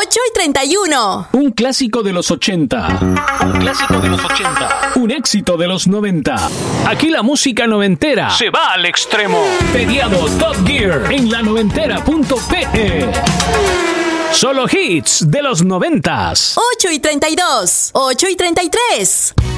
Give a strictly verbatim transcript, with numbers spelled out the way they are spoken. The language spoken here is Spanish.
ocho y treinta y uno. Un clásico de los ochenta. Un clásico de los ochenta. Un éxito de los noventa. Aquí la música noventera se va al extremo. Feriado Top Gear en la noventera punto pe. Solo hits de los noventas. ocho y treinta y dos. ocho y treinta y tres.